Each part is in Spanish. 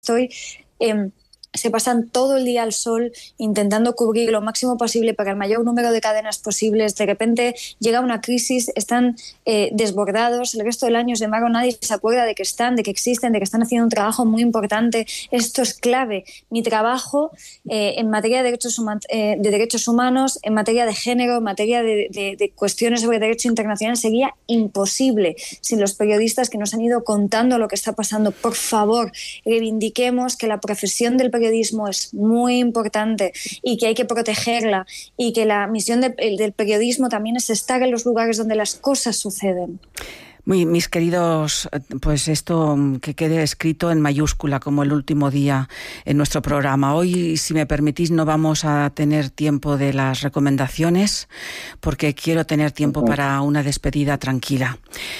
estoy... se pasan todo el día al sol intentando cubrir lo máximo posible para el mayor número de cadenas posibles. De repente llega una crisis, están desbordados. El resto del año, sin embargo, nadie se acuerda de que están, de que existen, de que están haciendo un trabajo muy importante. Esto es clave. Mi trabajo en materia de derechos humanos, en materia de género, en materia de cuestiones sobre derecho internacional sería imposible sin los periodistas que nos han ido contando lo que está pasando. Por favor, reivindiquemos que la profesión del periodismo es muy importante y que hay que protegerla, y que la misión del periodismo también es estar en los lugares donde las cosas suceden. Mis queridos, pues esto que quede escrito en mayúscula como el último día en nuestro programa. Hoy, si me permitís, no vamos a tener tiempo de las recomendaciones porque quiero tener tiempo para una despedida tranquila.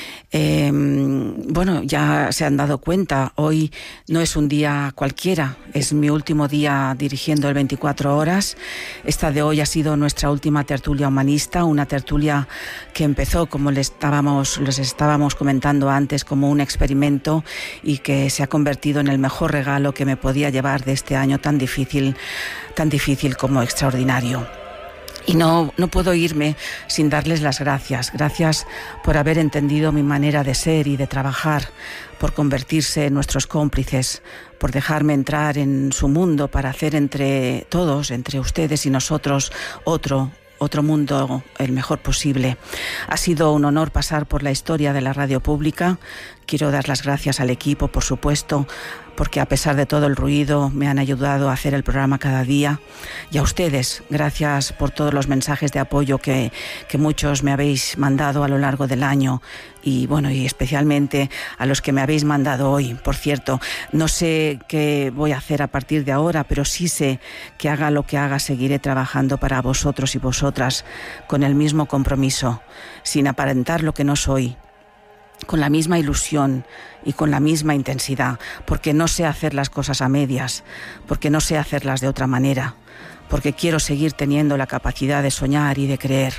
Bueno, ya se han dado cuenta, hoy no es un día cualquiera, es mi último día dirigiendo el 24 horas. Esta de hoy ha sido nuestra última tertulia humanista, una tertulia que empezó, como les estábamos comentando antes, como un experimento y que se ha convertido en el mejor regalo que me podía llevar de este año tan difícil como extraordinario. Y no puedo irme sin darles las gracias. Gracias por haber entendido mi manera de ser y de trabajar, por convertirse en nuestros cómplices, por dejarme entrar en su mundo para hacer entre todos, entre ustedes y nosotros, otro mundo el mejor posible. Ha sido un honor pasar por la historia de la radio pública. Quiero dar las gracias al equipo, por supuesto, porque a pesar de todo el ruido me han ayudado a hacer el programa cada día. Y a ustedes, gracias por todos los mensajes de apoyo que muchos me habéis mandado a lo largo del año. Y bueno, y especialmente a los que me habéis mandado hoy. Por cierto, no sé qué voy a hacer a partir de ahora, pero sí sé que haga lo que haga, seguiré trabajando para vosotros y vosotras con el mismo compromiso, sin aparentar lo que no soy, con la misma ilusión y con la misma intensidad, porque no sé hacer las cosas a medias, porque no sé hacerlas de otra manera, porque quiero seguir teniendo la capacidad de soñar y de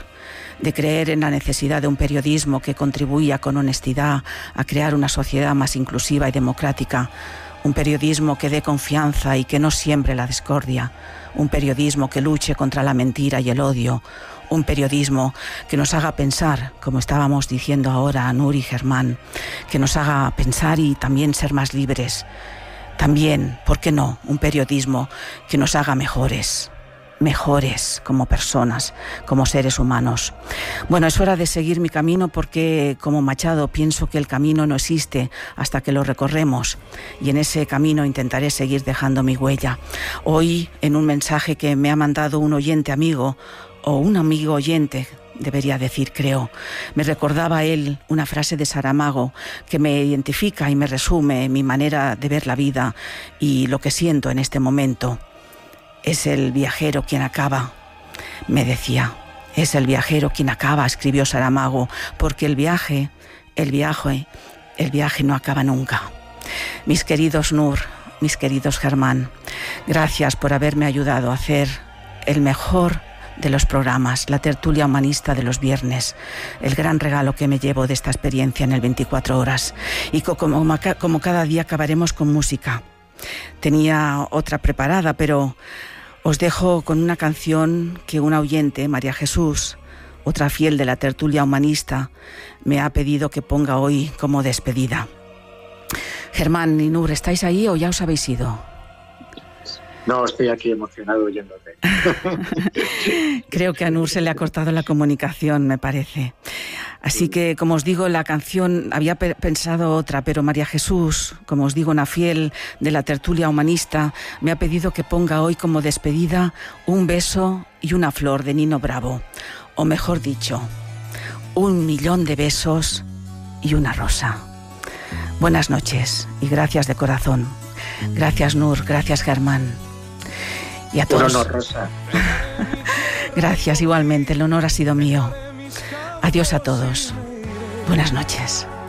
creer en la necesidad de un periodismo que contribuya con honestidad a crear una sociedad más inclusiva y democrática, un periodismo que dé confianza y que no siembre la discordia, un periodismo que luche contra la mentira y el odio, un periodismo que nos haga pensar, como estábamos diciendo ahora a Nur y Germán, que nos haga pensar y también ser más libres. También, ¿por qué no?, un periodismo que nos haga mejores como personas, como seres humanos. Bueno, es hora de seguir mi camino porque, como Machado, pienso que el camino no existe hasta que lo recorremos, y en ese camino intentaré seguir dejando mi huella. Hoy, en un mensaje que me ha mandado un oyente amigo, o un amigo oyente, debería decir, creo, me recordaba él una frase de Saramago que me identifica y me resume mi manera de ver la vida y lo que siento en este momento. Es el viajero quien acaba, me decía. Es el viajero quien acaba, escribió Saramago, porque el viaje no acaba nunca. Mis queridos Nur, mis queridos Germán, gracias por haberme ayudado a hacer el mejor de los programas, la tertulia humanista de los viernes, el gran regalo que me llevo de esta experiencia en el 24 horas. Y como cada día acabaremos con música. Tenía otra preparada, pero os dejo con una canción que una oyente, María Jesús, otra fiel de la tertulia humanista, me ha pedido que ponga hoy como despedida. Germán y Nur, ¿estáis ahí o ya os habéis ido? No, estoy aquí emocionado oyéndote. Creo que a Nur se le ha cortado la comunicación, me parece. Así que, como os digo, la canción, había pensado otra, pero María Jesús, como os digo, una fiel de la tertulia humanista, me ha pedido que ponga hoy como despedida Un beso y una flor de Nino Bravo. O mejor dicho, 1.000.000 de besos y una rosa. Buenas noches y gracias de corazón. Gracias, Nur, gracias, Germán. Y a todos. Un honor, Rosa. Gracias, igualmente, el honor ha sido mío. Adiós a todos. Buenas noches.